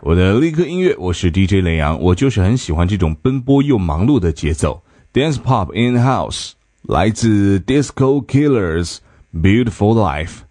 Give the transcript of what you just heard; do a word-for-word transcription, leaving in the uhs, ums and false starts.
我的立刻音乐，我是 D J 雷阳，我就是很喜欢这种奔波又忙碌的节奏。Dance Pop in House 来自 Disco Killers Beautiful Life。